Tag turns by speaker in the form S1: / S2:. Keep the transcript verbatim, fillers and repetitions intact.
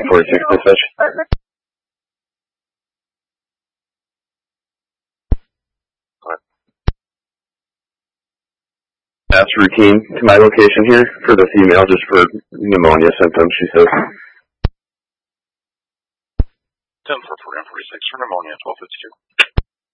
S1: forty-six dispatch. That's routine to my location here for the female, just for pneumonia symptoms, she says.
S2: ten for forty-six for pneumonia, twelve fifty-two.